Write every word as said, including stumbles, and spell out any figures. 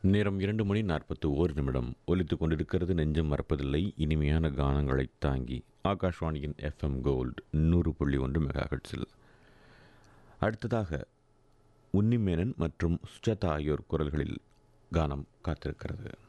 நேரம் இரண்டு மணி நாற்பத்து ஓர் நிமிடம் ஒலித்து கொண்டிருக்கிறது. நெஞ்சம் மறப்பதில்லை இனிமையான கானங்களை தாங்கி ஆகாஷ்வாணியின் எஃப்எம் கோல்டு நூறு புள்ளி ஒன்று மெகா ஹெர்ட்ஸில். அடுத்ததாக உன்னிமேனன் மற்றும் சுஜாதா ஆகியோர் குரல்களில் கானம் காத்திருக்கிறது.